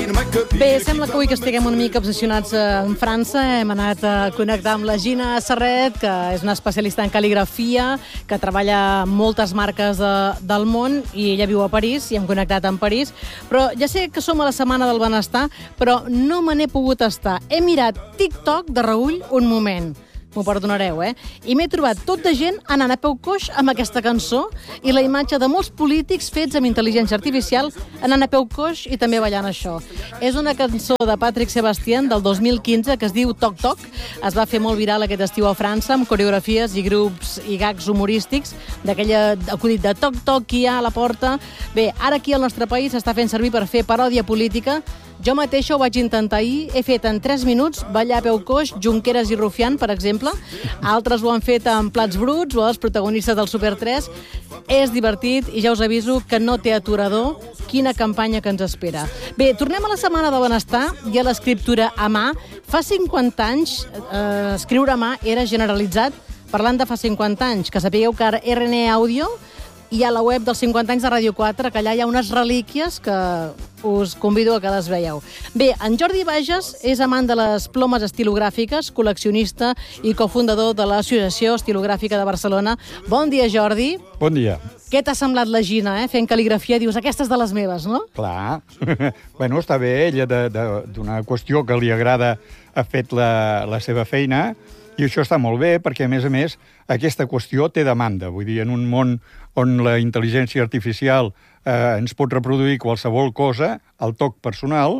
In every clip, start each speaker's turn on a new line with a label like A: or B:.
A: Bé, sembla que avui que estiguem una mica obsessionats en França. Hem anat a connectar amb la Gina Serret, que és una especialista en cal·ligrafia, que treballa en moltes marques del món, i ella viu a París, i hem connectat amb París. Però ja sé que som a la Setmana del Benestar, però no me n'he pogut estar. He mirat TikTok de reüll un moment. M'ho perdonareu, I m'he trobat tot de gent anant a peu coix amb aquesta cançó i la imatge de molts polítics fets amb intel·ligència artificial anant a peu coix i també ballant això. És una cançó de Patrick Sébastien del 2015 que es diu Toc Toc. Es va fer molt viral aquest estiu a França amb coreografies i grups i gags humorístics d'aquella acudit de Toc Toc, qui hi ha a la porta. Bé, ara aquí al nostre país s'està fent servir per fer paròdia política. Jo mateixa ho vaig intentar ahir, he fet en 3 minuts ballar a peu coix Junqueras i Rufián, per exemple. Altres ho han fet amb Plats Bruts o els protagonistes del Super 3. És divertit i ja us aviso que no té aturador. Quina campanya que ens espera. Bé, tornem a la Setmana del Benestar i a l'escriptura a mà. Fa 50 anys, escriure a mà era generalitzat, parlant de fa 50 anys, que sapigueu que ara RN Àudio i a la web dels 50 anys de Ràdio 4, que allà hi ha unes relíquies que us convido a que les veieu. Bé, en Jordi Bages és amant de les plomes estilogràfiques, col·leccionista i cofundador de l'Associació Estilogràfica de Barcelona. Bon dia, Jordi.
B: Bon dia.
A: Què t'ha semblat la Gina, fent cal·ligrafia? Dius, aquesta és de les meves, no?
B: Clar. Bueno, està bé, ella d'una qüestió que li agrada ha fet la seva feina, i això està molt bé perquè, a més, aquesta qüestió té demanda. Vull dir, en un món on la intel·ligència artificial ens pot reproduir qualsevol cosa, el toc personal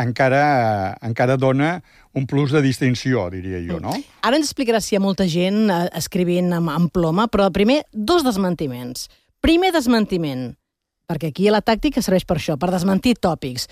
B: encara dona un plus de distinció, diria jo, no?
A: Ara ens explicaràs si hi ha molta gent escrivint amb ploma, però primer, 2 desmentiments. Primer desmentiment, perquè aquí la tàctica serveix per això, per desmentir tòpics.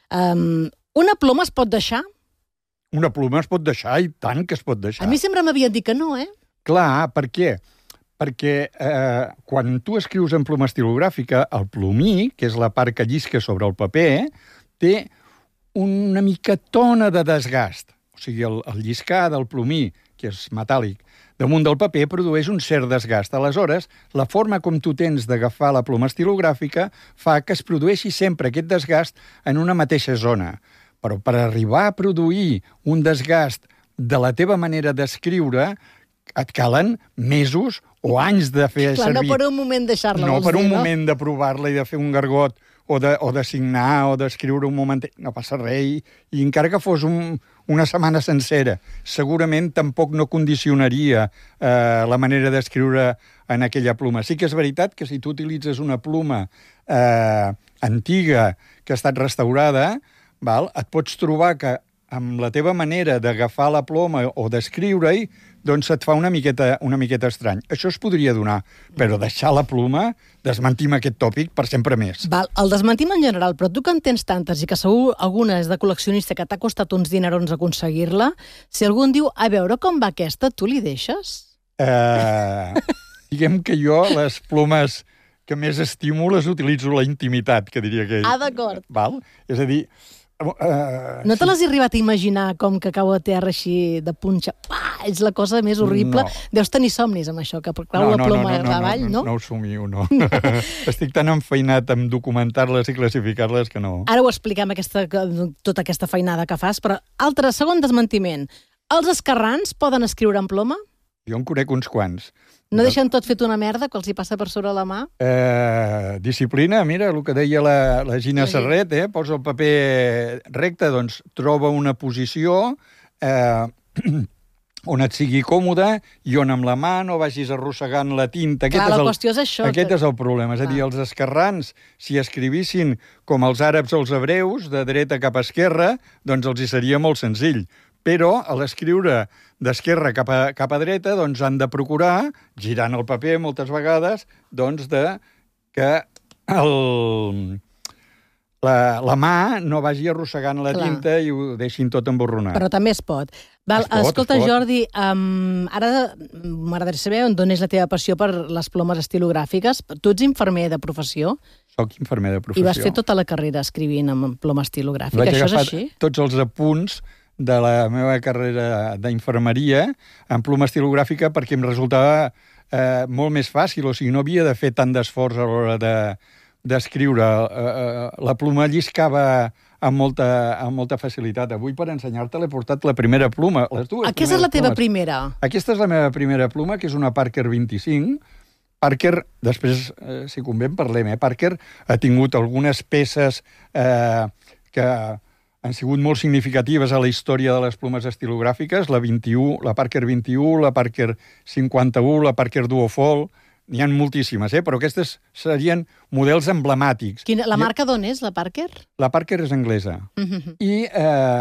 A: Una ploma es pot deixar?
B: Una ploma es pot deixar, i tant que es pot deixar.
A: A mi sempre m'havien dit que no,
B: Clar, per què? Perquè quan tu escrius en ploma estilogràfica, el plomí, que és la part que llisca sobre el paper, té una micatona de desgast. O sigui, el lliscar del plomí, que és metàl·lic, damunt del paper produeix un cert desgast. Aleshores, la forma com tu tens d'agafar la ploma estilogràfica fa que es produeixi sempre aquest desgast en una mateixa zona. Però per arribar a produir un desgast de la teva manera d'escriure, et calen mesos o anys de fer
A: servir.
B: No
A: per un moment deixar-la.
B: No per un moment de provar-la i de fer un gargot o de signar o d'escriure un moment. No passa res. I encara que fos una setmana sencera, segurament tampoc no condicionaria la manera d'escriure en aquella ploma. Sí que és veritat que si tu utilitzes una ploma antiga que ha estat restaurada, et pots trobar que amb la teva manera d'agafar la ploma o d'escriure-hi, doncs et fa una miqueta estrany. Això es podria donar, però deixar la ploma, desmentim aquest tòpic per sempre més.
A: El desmentim en general, però tu que en tens tantes i que segur alguna és de col·leccionista que t'ha costat uns dinerons aconseguir-la, si algú diu, a veure com va aquesta, tu li deixes?
B: Diguem que jo les plomes que més estimo les utilitzo a la intimitat, que diria aquell.
A: D'acord.
B: És a dir...
A: No te l'has arribat a imaginar com que cau a terra així de punxa? És la cosa més horrible. No. Deus tenir somnis amb això, que cau la ploma avall, no?
B: No ho somio, no. Estic tan enfeinat amb documentar-les i classificar-les que no.
A: Ara ho expliquem, tota aquesta feinada que fas, però segon desmentiment. Els esquerrans poden escriure en ploma?
B: Jo en conec uns quants.
A: No deixen tot fet una merda que els hi passa per sobre la mà?
B: Disciplina, mira, el que deia la Gina Serret, posa el paper recte, doncs troba una posició on et sigui còmode i on amb la mà no vagis arrossegant la tinta.
A: La qüestió és això.
B: Aquest és el problema. És a dir, els esquerrans, si escrivissin com els àrabs o els hebreus, de dreta cap a esquerra, doncs els hi seria molt senzill. Però a l'escriure d'esquerra cap a dreta doncs han de procurar, girant el paper moltes vegades, doncs que la mà no vagi arrossegant la tinta i ho deixin tot emborronat.
A: Però també es pot. Escolta, Jordi, ara m'agradaria saber d'on és la teva passió per les plomes estilogràfiques. Tu ets infermer de professió?
B: Soc infermer de professió.
A: I vas fer tota la carrera escrivint amb ploma estilogràfica. Això és així?
B: Tots els apunts de la meva carrera d'infermeria en ploma estilogràfica perquè em resultava molt més fàcil, o sigui, no havia de fer tant d'esforç a l'hora d'escriure. La ploma lliscava amb molta facilitat. Avui, per ensenyar-te, l'he portat la primera pluma, les dues.
A: Aquesta és la teva primera?
B: Aquesta és la meva primera pluma, que és una Parker 25. Parker, després, si convé, en parlem, Parker ha tingut algunes peces que han sigut molt significatives a la història de les plomes estilogràfiques, la 21, la Parker 21, la Parker 51, la Parker Duofold. N'hi ha moltíssimes, però aquestes serien models emblemàtics.
A: La marca d'on és, la Parker?
B: La Parker és anglesa. I